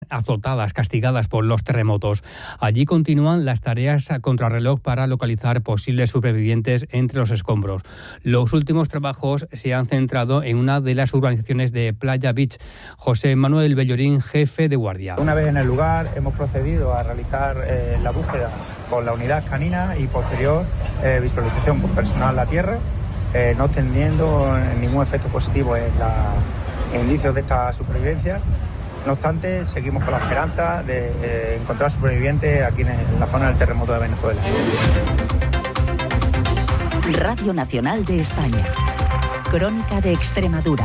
azotadas, castigadas por los terremotos. Allí continúan las tareas a contrarreloj para localizar posibles supervivientes entre los escombros. Los últimos trabajos se han centrado en una de las urbanizaciones de Playa Beach. José Manuel Bellorín, jefe de guardia. Una vez en el lugar hemos procedido a realizar la búsqueda con la unidad canina y posterior visualización por personal a tierra, no teniendo ningún efecto positivo en indicios de esta supervivencia. No obstante, seguimos con la esperanza de encontrar supervivientes aquí en la zona del terremoto de Venezuela. Radio Nacional de España. Crónica de Extremadura.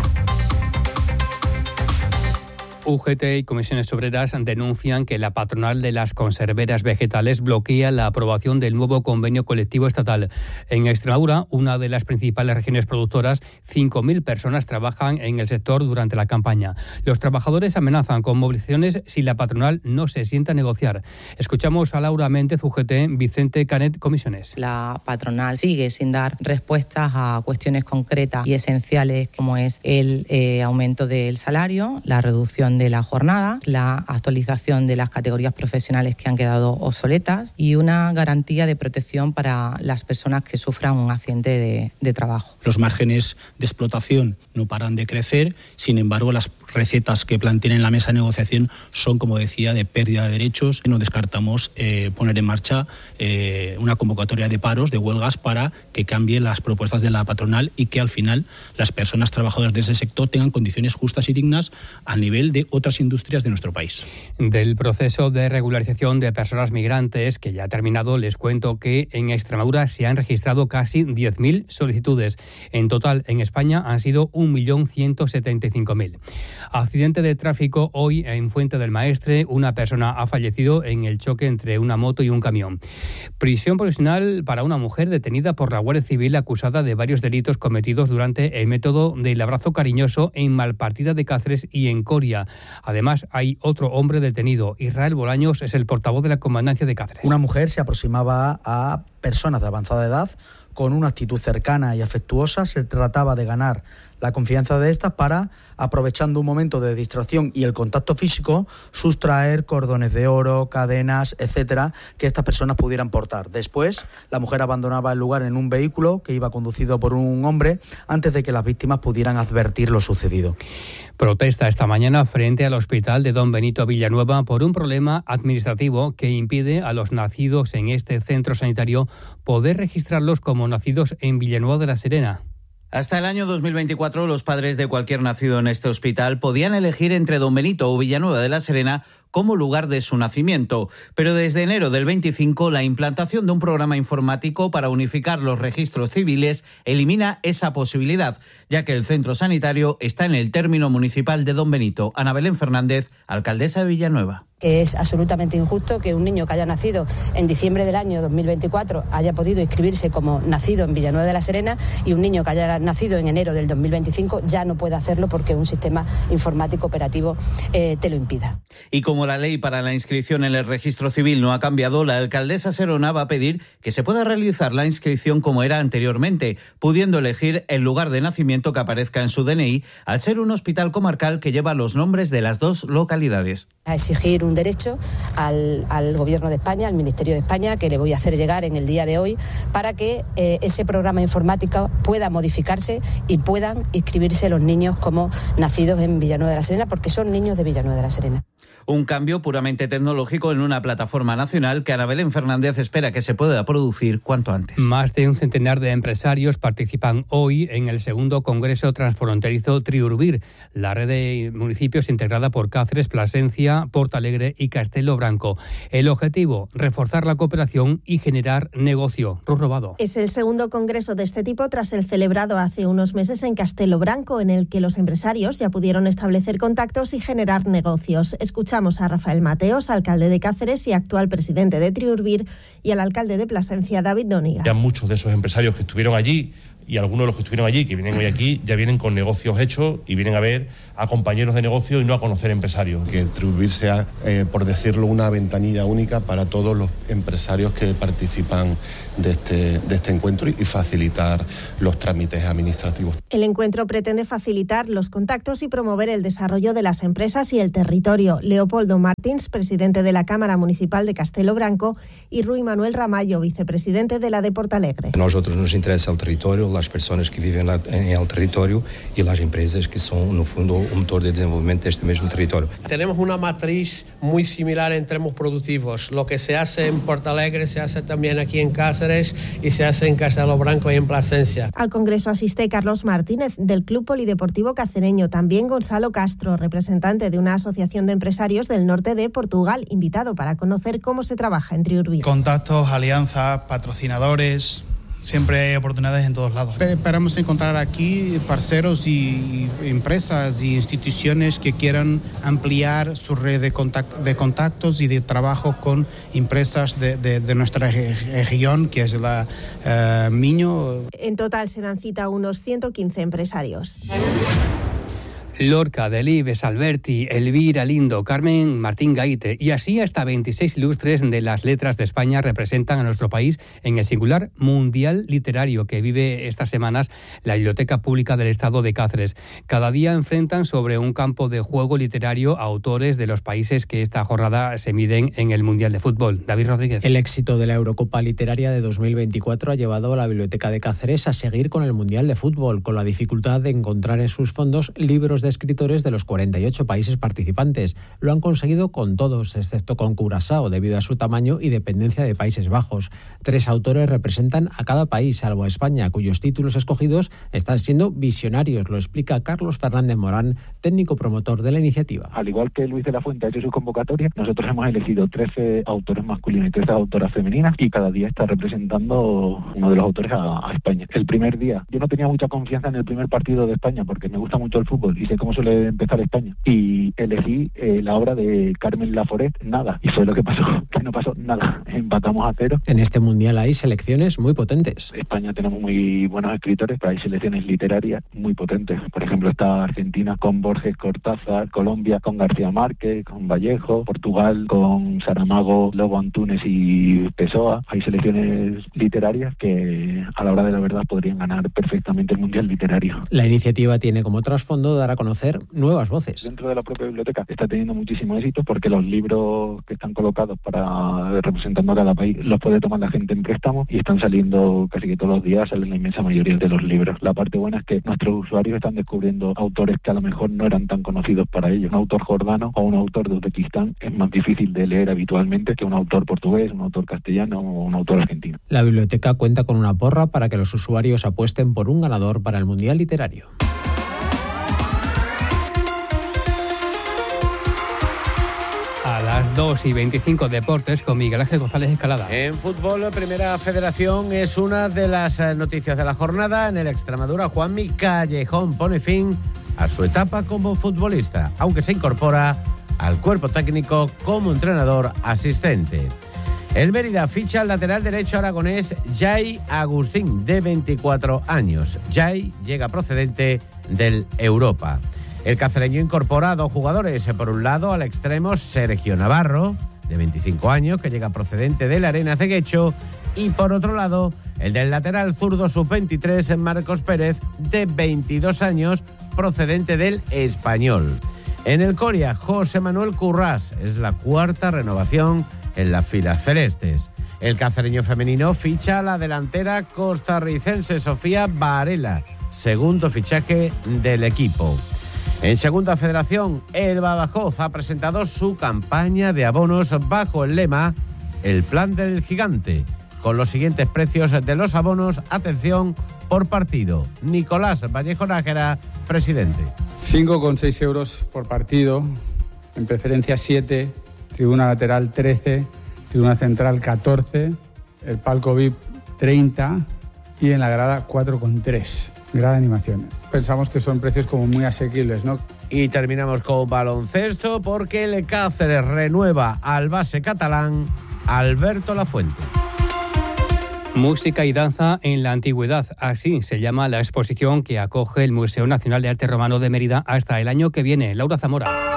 UGT y comisiones obreras denuncian que la patronal de las conserveras vegetales bloquea la aprobación del nuevo convenio colectivo estatal. En Extremadura, una de las principales regiones productoras, 5.000 personas trabajan en el sector durante la campaña. Los trabajadores amenazan con movilizaciones si la patronal no se sienta a negociar. Escuchamos a Laura Méndez, UGT, Vicente Canet, comisiones. La patronal sigue sin dar respuestas a cuestiones concretas y esenciales como es el aumento del salario, la reducción de la jornada, la actualización de las categorías profesionales que han quedado obsoletas y una garantía de protección para las personas que sufran un accidente de trabajo. Los márgenes de explotación no paran de crecer, sin embargo las recetas que plantean en la mesa de negociación son, como decía, de pérdida de derechos. No descartamos poner en marcha una convocatoria de paros, de huelgas, para que cambie las propuestas de la patronal y que al final las personas trabajadoras de ese sector tengan condiciones justas y dignas al nivel de otras industrias de nuestro país. Del proceso de regularización de personas migrantes, que ya ha terminado, les cuento que en Extremadura se han registrado casi 10.000 solicitudes. En total, en España han sido 1.175.000. Accidente de tráfico hoy en Fuente del Maestre. Una persona ha fallecido en el choque entre una moto y un camión. Prisión provisional para una mujer detenida por la Guardia Civil acusada de varios delitos cometidos durante el método del abrazo cariñoso en Malpartida de Cáceres y en Coria. Además, hay otro hombre detenido. Israel Bolaños es el portavoz de la Comandancia de Cáceres. Una mujer se aproximaba a personas de avanzada edad con una actitud cercana y afectuosa. Se trataba de ganar la confianza de estas para, aprovechando un momento de distracción y el contacto físico, sustraer cordones de oro, cadenas, etcétera, que estas personas pudieran portar. Después, la mujer abandonaba el lugar en un vehículo que iba conducido por un hombre antes de que las víctimas pudieran advertir lo sucedido. Protesta esta mañana frente al hospital de Don Benito Villanueva por un problema administrativo que impide a los nacidos en este centro sanitario poder registrarlos como nacidos en Villanueva de la Serena. Hasta el año 2024, los padres de cualquier nacido en este hospital podían elegir entre Don Benito o Villanueva de la Serena como lugar de su nacimiento. Pero desde enero del 25, la implantación de un programa informático para unificar los registros civiles elimina esa posibilidad, ya que el centro sanitario está en el término municipal de Don Benito. Ana Belén Fernández, alcaldesa de Villanueva. Que es absolutamente injusto que un niño que haya nacido en diciembre del año 2024 haya podido inscribirse como nacido en Villanueva de la Serena y un niño que haya nacido en enero del 2025 ya no puede hacerlo porque un sistema informático operativo te lo impida. Y como la ley para la inscripción en el registro civil no ha cambiado, la alcaldesa Serona va a pedir que se pueda realizar la inscripción como era anteriormente, pudiendo elegir el lugar de nacimiento que aparezca en su DNI, al ser un hospital comarcal que lleva los nombres de las dos localidades. A exigir un derecho al Gobierno de España, al Ministerio de España, que le voy a hacer llegar en el día de hoy, para que ese programa informático pueda modificarse y puedan inscribirse los niños como nacidos en Villanueva de la Serena, porque son niños de Villanueva de la Serena. Un cambio puramente tecnológico en una plataforma nacional que Ana Belén Fernández espera que se pueda producir cuanto antes. Más de un centenar de empresarios participan hoy en el segundo Congreso Transfronterizo Triurbir, la red de municipios integrada por Cáceres, Plasencia, Portalegre y Castelo Branco. El objetivo, reforzar la cooperación y generar negocio. Ruz Robado. Es el segundo congreso de este tipo tras el celebrado hace unos meses en Castelo Branco, en el que los empresarios ya pudieron establecer contactos y generar negocios. Escuchamos a Rafael Mateos, alcalde de Cáceres y actual presidente de Triurbir, y al alcalde de Plasencia, David Doniga. Ya muchos de esos empresarios que estuvieron allí y algunos de los que estuvieron allí, que vienen hoy aquí, ya vienen con negocios hechos y vienen a ver a compañeros de negocio y no a conocer empresarios. Que Triurvir sea, por decirlo, una ventanilla única para todos los empresarios que participan de este encuentro y facilitar los trámites administrativos. El encuentro pretende facilitar los contactos y promover el desarrollo de las empresas y el territorio. Leopoldo Martins, presidente de la Cámara Municipal de Castelo Branco, y Rui Manuel Ramallo, vicepresidente de la de Portalegre. A nosotros nos interesa el territorio, las personas que viven en el territorio y las empresas que son, no fundo, un motor de desenvolvimiento de este mismo territorio. Tenemos una matriz muy similar en términos productivos. Lo que se hace en Portalegre se hace también aquí en Cáceres y se hace en Castelo Branco y en Plasencia. Al congreso asiste Carlos Martínez, del Club Polideportivo Cacereño, también Gonzalo Castro, representante de una asociación de empresarios del norte de Portugal, invitado para conocer cómo se trabaja en Triurvir. Contactos, alianzas, patrocinadores. Siempre hay oportunidades en todos lados. Esperamos encontrar aquí parceros y empresas y instituciones que quieran ampliar su red de contactos y de trabajo con empresas de nuestra región, que es la Miño. En total se dan cita a unos 115 empresarios. Lorca, Delibes, Alberti, Elvira Lindo, Carmen Martín Gaite y así hasta 26 ilustres de las letras de España representan a nuestro país en el singular Mundial Literario que vive estas semanas la Biblioteca Pública del Estado de Cáceres. Cada día enfrentan sobre un campo de juego literario a autores de los países que esta jornada se miden en el Mundial de Fútbol. David Rodríguez. El éxito de la Eurocopa Literaria de 2024 ha llevado a la Biblioteca de Cáceres a seguir con el Mundial de Fútbol, con la dificultad de encontrar en sus fondos libros de escritores de los 48 países participantes. Lo han conseguido con todos, excepto con Curazao, debido a su tamaño y dependencia de Países Bajos. 3 autores representan a cada país, salvo a España, cuyos títulos escogidos están siendo visionarios, lo explica Carlos Fernández Morán, técnico promotor de la iniciativa. Al igual que Luis de la Fuente ha hecho su convocatoria, nosotros hemos elegido 13 autores masculinos y 13 autoras femeninas y cada día está representando uno de los autores a España. El primer día, yo no tenía mucha confianza en el primer partido de España porque me gusta mucho el fútbol y sé cómo suele empezar España, y elegí la obra de Carmen Laforet, nada, y fue lo que pasó, que no pasó nada, empatamos a 0. En este mundial hay selecciones muy potentes. España tenemos muy buenos escritores, pero hay selecciones literarias muy potentes. Por ejemplo, está Argentina con Borges, Cortázar, Colombia con García Márquez, con Vallejo, Portugal con Saramago, Lobo Antunes y Pessoa. Hay selecciones literarias que a la hora de la verdad podrían ganar perfectamente el mundial literario. La iniciativa tiene como trasfondo dar a conocer nuevas voces. Dentro de la propia biblioteca está teniendo muchísimo éxito porque los libros que están colocados para representando a cada país los puede tomar la gente en préstamo y están saliendo casi que todos los días, salen la inmensa mayoría de los libros. La parte buena es que nuestros usuarios están descubriendo autores que a lo mejor no eran tan conocidos para ellos. Un autor jordano o un autor de Uzbekistán es más difícil de leer habitualmente que un autor portugués, un autor castellano o un autor argentino. La biblioteca cuenta con una porra para que los usuarios apuesten por un ganador para el Mundial Literario. A las 2:25 Deportes con Miguel Ángel González Escalada. En fútbol, Primera Federación es una de las noticias de la jornada. En el Extremadura, Juanmi Callejón pone fin a su etapa como futbolista, aunque se incorpora al cuerpo técnico como entrenador asistente. El Mérida ficha al lateral derecho aragonés Jai Agustín, de 24 años. Jai llega procedente del Europa. El cacereño incorpora a 2 jugadores. Por un lado, al extremo Sergio Navarro, de 25 años, que llega procedente del Arenas de Guecho. Y por otro lado, el del lateral zurdo sub-23, Marcos Pérez, de 22 años, procedente del Español. En el Coria, José Manuel Currás es la 4ª renovación en las filas celestes. El cacereño femenino ficha a la delantera costarricense Sofía Varela, segundo fichaje del equipo. En Segunda Federación, el Badajoz ha presentado su campaña de abonos bajo el lema El Plan del Gigante, con los siguientes precios de los abonos, atención, por partido. Nicolás Vallejo Nájera, presidente. 5,6 euros por partido, en preferencia 7, tribuna lateral 13, tribuna central 14, el palco VIP 30 y en la grada 4,3. Grada animación. Pensamos que son precios como muy asequibles, ¿no? Y terminamos con baloncesto porque el Cáceres renueva al base catalán Alberto Lafuente. Música y danza en la antigüedad, así se llama la exposición que acoge el Museo Nacional de Arte Romano de Mérida hasta el año que viene. Laura Zamora.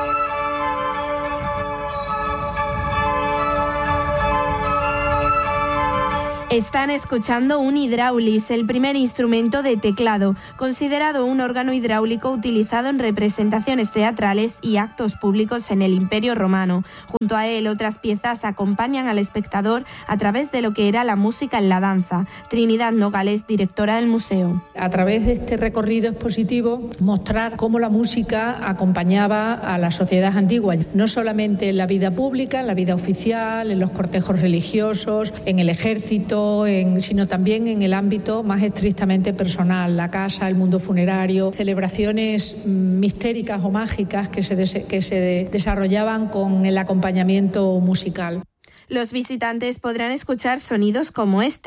Están escuchando un hidráulis, el primer instrumento de teclado, considerado un órgano hidráulico utilizado en representaciones teatrales y actos públicos en el Imperio Romano. Junto a él, otras piezas acompañan al espectador a través de lo que era la música en la danza. Trinidad Nogales, directora del museo. A través de este recorrido expositivo, mostrar cómo la música acompañaba a la sociedad antigua, no solamente en la vida pública, en la vida oficial, en los cortejos religiosos, en el ejército, sino también en el ámbito más estrictamente personal, la casa, el mundo funerario, celebraciones mistéricas o mágicas que se desarrollaban con el acompañamiento musical. Los visitantes podrán escuchar sonidos como este.